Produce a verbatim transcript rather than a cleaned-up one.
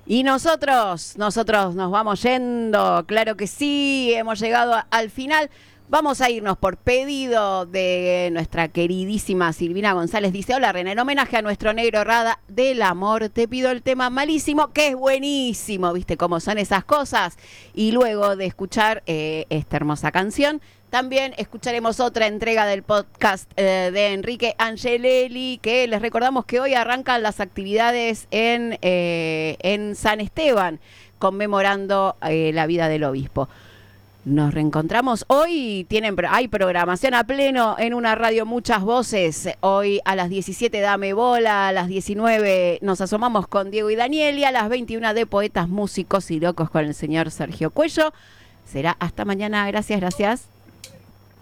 Y nosotros, nosotros nos vamos yendo, claro que sí, hemos llegado a, al final. Vamos a irnos por pedido de nuestra queridísima Silvina González. Dice, hola René, en homenaje a nuestro negro Rada del amor, te pido el tema Malísimo, que es buenísimo, ¿viste cómo son esas cosas? Y luego de escuchar eh, esta hermosa canción, también escucharemos otra entrega del podcast eh, de Enrique Angelelli, que les recordamos que hoy arrancan las actividades en, eh, en San Esteban, conmemorando eh, la vida del obispo. Nos reencontramos hoy, tienen, hay programación a pleno en una radio Muchas Voces. Hoy a las diecisiete Dame Bola, a las diecinueve nos asomamos con Diego y Daniel y a las veintiuna de Poetas, Músicos y Locos con el señor Sergio Cuello. Será hasta mañana, gracias, gracias.